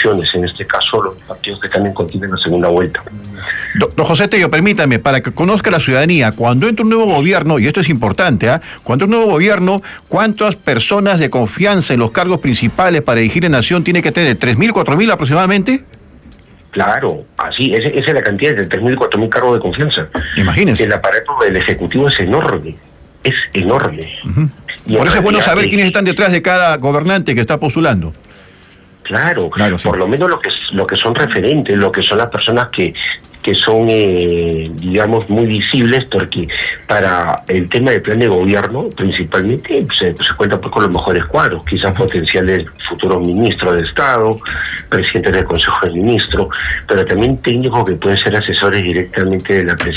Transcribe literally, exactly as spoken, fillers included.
opciones, en este caso los partidos que están en contienda en la segunda vuelta. Don, don José Tello, permítame, para que conozca la ciudadanía, cuando entra un nuevo gobierno, y esto es importante, ¿ah? Cuando entra un nuevo gobierno, ¿cuántas personas de confianza en los cargos principales para dirigir la nación tiene que tener? ¿tres mil, cuatro mil aproximadamente? Claro, así, esa, esa es la cantidad de tres mil, cuatro mil cargos de confianza. Imagínense. El aparato del Ejecutivo es enorme, es enorme. Uh-huh. Por eso es bueno saber quiénes están detrás de cada gobernante que está postulando. Claro, claro, sí. Por lo menos lo que lo que son referentes, lo que son las personas que que son, eh, digamos, muy visibles, porque para el tema del plan de gobierno, principalmente, pues, se, se cuenta pues, con los mejores cuadros, quizás potenciales futuros ministros de Estado, presidentes del Consejo de Ministros, pero también técnicos que pueden ser asesores directamente de la presidencia.